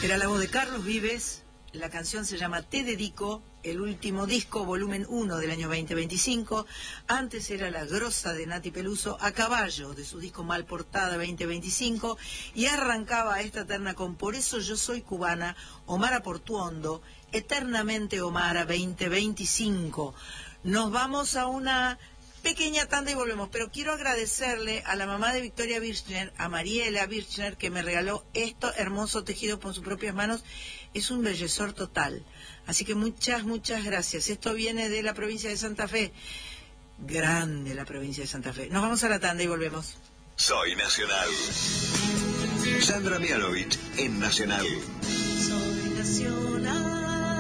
Era la voz de Carlos Vives, la canción se llama Te Dedico, el último disco, volumen 1 del año 2025. Antes era La Grosa de Nati Peluso, A Caballo, de su disco Mal Portada 2025. Y arrancaba esta terna con Por eso yo soy cubana, Omara Portuondo, Eternamente Omara 2025. Nos vamos a una pequeña tanda y volvemos, pero quiero agradecerle a la mamá de Victoria Birchner, a Mariela Birchner, que me regaló esto hermoso tejido con sus propias manos. Es un bellezor total, así que muchas gracias. Esto viene de la provincia de Santa Fe, grande la provincia de Santa Fe. Nos vamos a la tanda y volvemos. Soy Nacional. Sandra Mianovich en Nacional. Soy Nacional.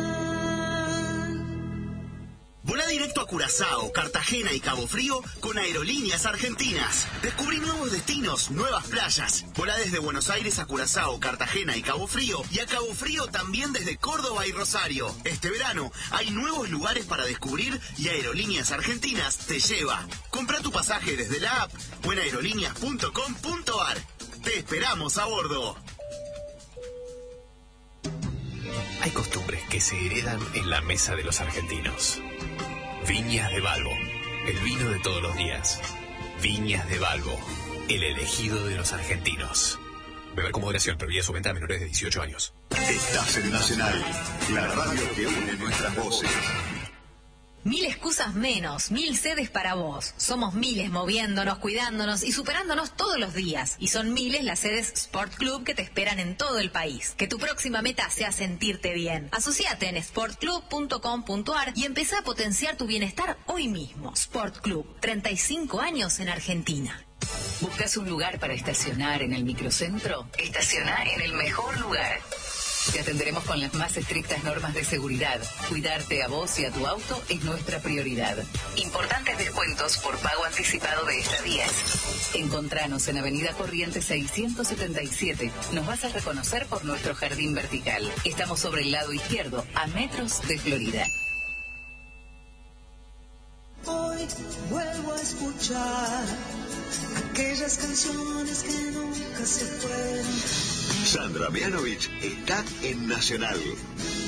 Volá directo a Curazao, Cartagena y Cabo Frío con Aerolíneas Argentinas. Descubrí nuevos destinos, nuevas playas. Volá desde Buenos Aires a Curazao, Cartagena y Cabo Frío, y a Cabo Frío también desde Córdoba y Rosario. Este verano hay nuevos lugares para descubrir y Aerolíneas Argentinas te lleva. Compra tu pasaje desde la app o en aerolíneas.com.ar. Te esperamos a bordo. Hay costumbres que se heredan en la mesa de los argentinos. Viñas de Balbo, el vino de todos los días. Viñas de Balbo, el elegido de los argentinos. Beber con moderación, prohibida su venta a menores de 18 años. Estás en Nacional, la radio que une nuestras voces. 1000 excusas menos, 1000 sedes para vos. Somos miles moviéndonos, cuidándonos y superándonos todos los días. Y son miles las sedes Sport Club que te esperan en todo el país. Que tu próxima meta sea sentirte bien. Asociate en sportclub.com.ar y empezá a potenciar tu bienestar hoy mismo. Sport Club, 35 años en Argentina. ¿Buscas un lugar para estacionar en el microcentro? Estaciona en el mejor lugar. Te atenderemos con las más estrictas normas de seguridad. Cuidarte a vos y a tu auto es nuestra prioridad. Importantes descuentos por pago anticipado de estadías. Encontranos en Avenida Corrientes 677. Nos vas a reconocer por nuestro jardín vertical. Estamos sobre el lado izquierdo, a metros de Florida. Hoy vuelvo a escuchar aquellas canciones que nunca se fueron. Sandra Mianovich está en Nacional.